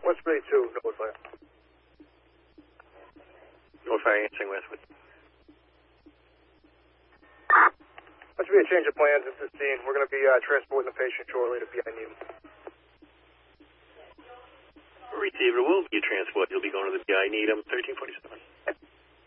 132, North Fire. North Fire answering Westwood. That should be a change of plans at this scene. We're going to be transporting the patient shortly to PI Needham. Receiver will be transported. You'll be going to the PI Needham, 1347.